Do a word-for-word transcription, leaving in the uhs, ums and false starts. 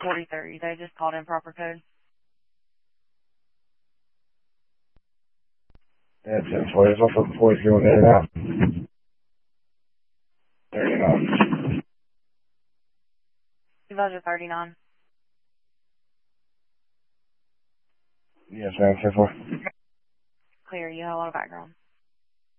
forty-three. They just called in proper code. That's it for you. Also forty-three on there now. thirty-nine. Supervisor thirty-nine. Yes, ma'am. ten four. Clear. You have a lot of background.